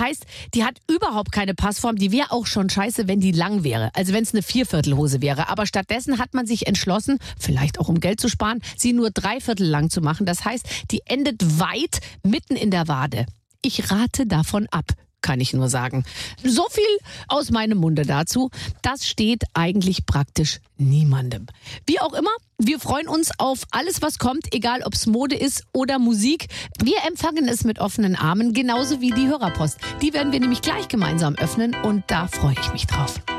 heißt, die hat überhaupt keine Passform. Die wäre auch schon scheiße, wenn die lang wäre. Also wenn es eine Vierviertelhose wäre. Aber stattdessen hat man sich entschlossen, vielleicht auch um Geld zu sparen, sie nur dreiviertel lang zu machen. Das heißt, die endet weit mitten in der Wade. Ich rate davon ab, kann ich nur sagen. So viel aus meinem Munde dazu. Das steht eigentlich praktisch niemandem. Wie auch immer, wir freuen uns auf alles, was kommt, egal ob es Mode ist oder Musik. Wir empfangen es mit offenen Armen, genauso wie die Hörerpost. Die werden wir nämlich gleich gemeinsam öffnen und da freue ich mich drauf.